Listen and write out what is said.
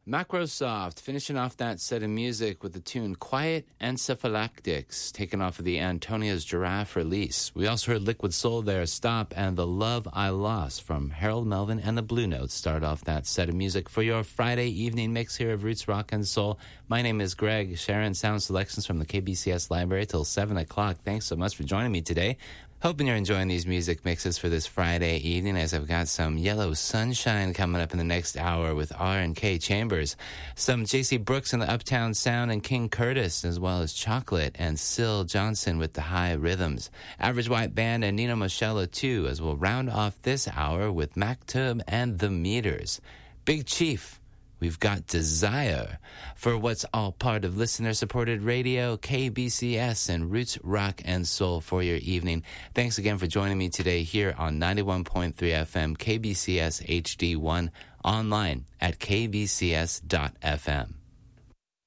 Macrosoft finishing off that set of music with the tune Quiet Encephalactics, taken off of the Antonia's Giraffe release. We also heard Liquid Soul there, Stop, and The Love I Lost from Harold Melvin and the Blue Notes start off that set of music for your Friday evening mix here of Roots Rock and Soul. My name is Greg, sharing sound selections from the KBCS library till 7 o'clock. Thanks so much for joining me today. Hoping you're enjoying these music mixes for this Friday evening, as I've got some Yellow Sunshine coming up in the next hour with R&K Chambers, some J.C. Brooks and the Uptown Sound and King Curtis, as well as Chocolate and Syl Johnson with the High Rhythms, Average White Band and Nina Moschella too, as we'll round off this hour with Maktub and The Meters. Big Chief, we've got Desire for what's all part of listener-supported radio, KBCS, and Roots Rock and Soul for your evening. Thanks again for joining me today here on 91.3 FM, KBCS HD1, online at kbcs.fm.